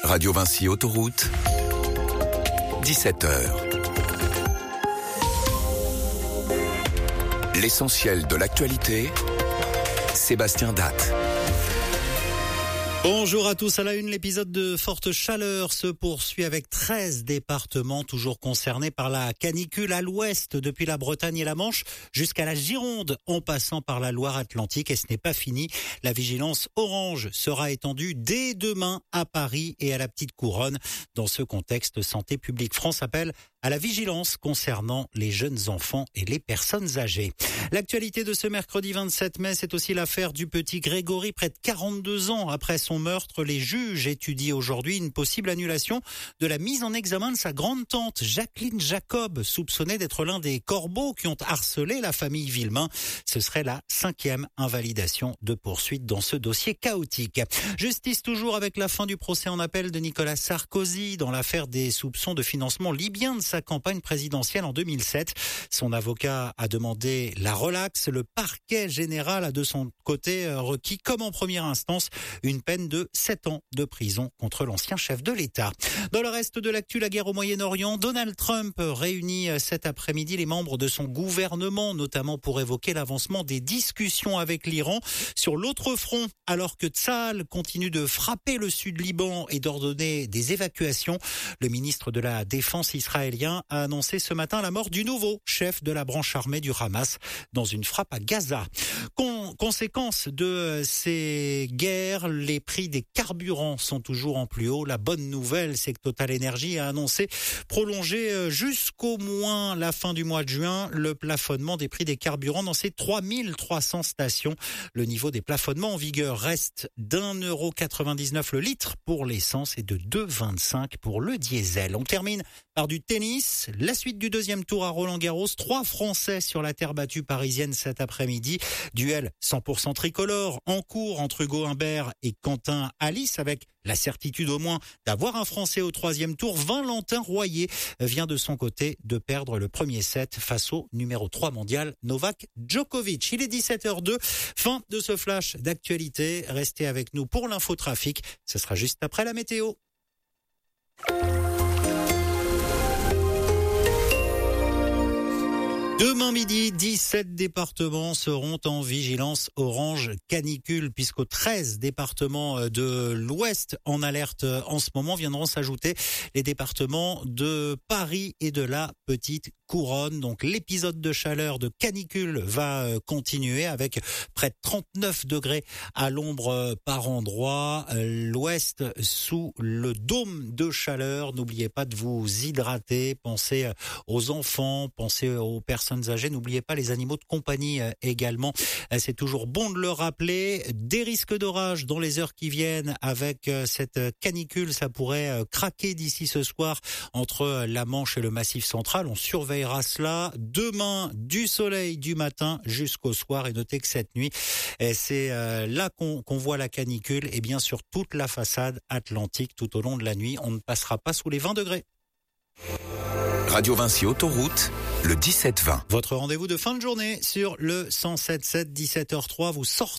Radio Vinci Autoroute, 17h. L'essentiel de l'actualité, Sébastien Datte. Bonjour à tous, à la une, l'épisode de forte chaleur se poursuit avec 13 départements toujours concernés par la canicule à l'ouest, depuis la Bretagne et la Manche jusqu'à la Gironde, en passant par la Loire-Atlantique. Et ce n'est pas fini, la vigilance orange sera étendue dès demain à Paris et à la Petite Couronne. Dans ce contexte, Santé publique France appelle à la vigilance concernant les jeunes enfants et les personnes âgées. L'actualité de ce mercredi 27 mai, c'est aussi l'affaire du petit Grégory, près de 42 ans après son meurtre. Les juges étudient aujourd'hui une possible annulation de la mise en examen de sa grande-tante Jacqueline Jacob, soupçonnée d'être l'un des corbeaux qui ont harcelé la famille Villemain. Ce serait la 5e invalidation de poursuite dans ce dossier chaotique. Justice toujours avec la fin du procès en appel de Nicolas Sarkozy dans l'affaire des soupçons de financement libyen de sa campagne présidentielle en 2007. Son avocat a demandé la relaxe. Le parquet général a de son côté requis, comme en première instance, une peine de 7 ans de prison contre l'ancien chef de l'État. Dans le reste de l'actu, la guerre au Moyen-Orient, Donald Trump réunit cet après-midi les membres de son gouvernement, notamment pour évoquer l'avancement des discussions avec l'Iran. Sur l'autre front, alors que Tsahal continue de frapper le sud Liban et d'ordonner des évacuations, le ministre de la Défense israélien a annoncé ce matin la mort du nouveau chef de la branche armée du Hamas dans une frappe à Gaza. Conséquence de ces guerres, les prix des carburants sont toujours en plus haut. La bonne nouvelle, c'est que Total Energy a annoncé prolonger jusqu'au moins la fin du mois de juin le plafonnement des prix des carburants dans ces 3300 stations. Le niveau des plafonnements en vigueur reste d'1,99€ le litre pour l'essence et de 2,25€ pour le diesel. On termine par du tennis. La suite du deuxième tour à Roland-Garros. 3 Français sur la terre battue parisienne cet après-midi. Duel 100% tricolore en cours entre Hugo Humbert et Quentin Alice, avec la certitude au moins d'avoir un Français au 3e tour. Valentin Royer vient de son côté de perdre le premier set face au numéro 3 mondial Novak Djokovic. Il est 17h02. Fin de ce flash d'actualité. Restez avec nous pour l'infotrafic. Ce sera juste après la météo. Demain midi, 17 départements seront en vigilance orange canicule, puisqu'aux 13 départements de l'Ouest en alerte en ce moment viendront s'ajouter les départements de Paris et de la Petite Couronne. Donc l'épisode de chaleur, de canicule va continuer avec près de 39 degrés à l'ombre par endroit. L'Ouest sous le dôme de chaleur. N'oubliez pas de vous hydrater. Pensez aux enfants, pensez aux personnes âgées. N'oubliez pas les animaux de compagnie également. C'est toujours bon de le rappeler. Des risques d'orage dans les heures qui viennent avec cette canicule. Ça pourrait craquer d'ici ce soir entre la Manche et le Massif central. On surveillera cela. Demain, du soleil du matin jusqu'au soir. Et notez que cette nuit, c'est là qu'on voit la canicule. Et bien sur toute la façade atlantique tout au long de la nuit. On ne passera pas sous les 20 degrés. Radio Vinci Autoroute, le 17-20. Votre rendez-vous de fin de journée sur le 107.7, 17h03. Vous sortez